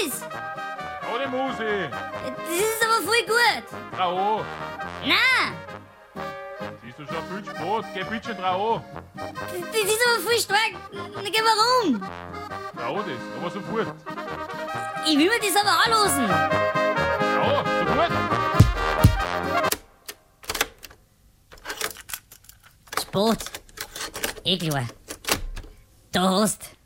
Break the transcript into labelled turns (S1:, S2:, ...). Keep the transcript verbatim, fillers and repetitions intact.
S1: Eis!
S2: Ohne Musi.
S1: Das ist aber voll gut.
S2: Trau an.
S1: Nein,
S2: Siehst du schon viel Spaß? Geh bitte trau an.
S1: das ist aber voll stark. Na, geh, warum?
S2: Trau an das, aber sofort.
S1: Ich will mir das aber anlosen.
S2: Trau an, sofort.
S1: Sport. Eh klar. Da hast.